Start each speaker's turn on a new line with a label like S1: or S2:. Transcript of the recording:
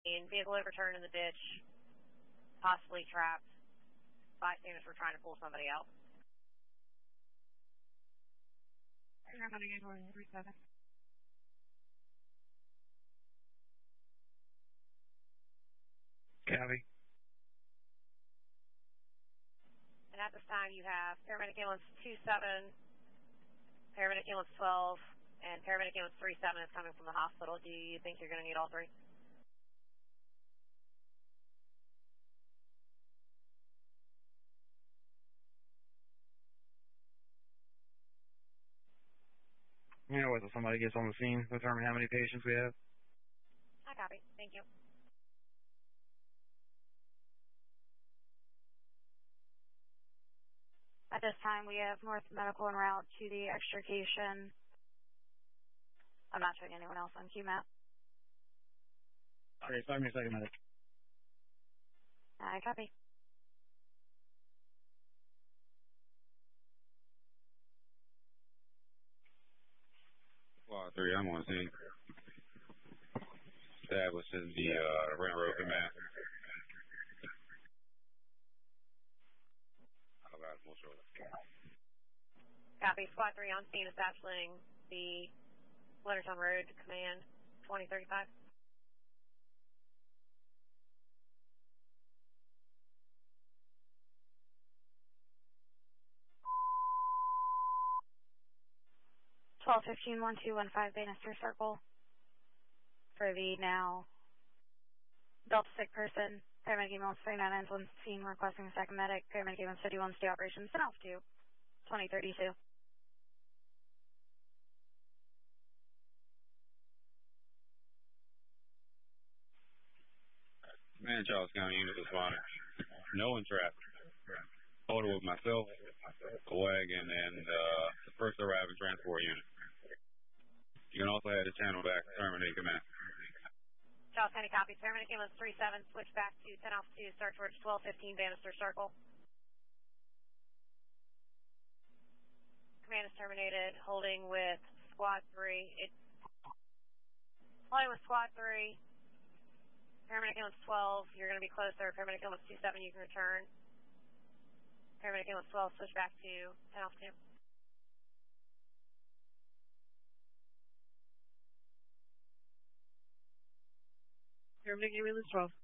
S1: Vehicle overturned in the ditch, possibly trapped. Bystanders were trying to pull somebody out.
S2: Paramedic 37.
S3: Copy.
S1: And at this time you have paramedic ambulance 27, paramedic ambulance 12, and paramedic ambulance 37 is coming from the hospital. Do you think you're going to need all three?
S3: You know, whether somebody gets on the scene, determine how many patients we have.
S1: I copy. Thank you.
S2: At this time, we have North Medical en route to the extrication. I'm not showing anyone else on QMAP.
S3: Okay, 5 minutes, second medic.
S2: I copy.
S4: Squad 3, I'm on scene. Establishing the railroad command.
S1: Copy. Squad 3 on scene, establishing the Leonardtown Road command 2035.
S2: Twelve 15-1215 Bannister Circle for the now Delta sick person. Paramedic ambulance 39 on scene requesting a second medic. Paramedic ambulance 51 stay operations sent off to 2032.
S4: Man, Charles County unit responded. No one trapped. Total with myself, a wagon, and the first arriving transport unit. You can also add the channel back to terminate command.
S1: Charles County copy. Paramedic ambulance 37, switch back to 10 off 2, start towards 1215 Bannister Circle. Command is terminated, holding with Squad 3. Holding with Squad 3. Paramedic ambulance 12, you're going to be closer. Paramedic ambulance 27, you can return. Paramedic ambulance 12, switch back to 10 off 2.
S5: Paramedic ambulance 12.